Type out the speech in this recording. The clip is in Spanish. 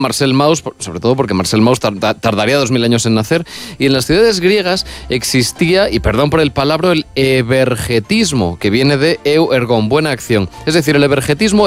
Marcel Mauss, sobre todo porque Marcel Mauss tardaría 2000 años en nacer, y en las ciudades griegas existía, y perdón por el palabra, el evergetismo, que viene de eu ergon, buena acción. Es decir, el evergetismo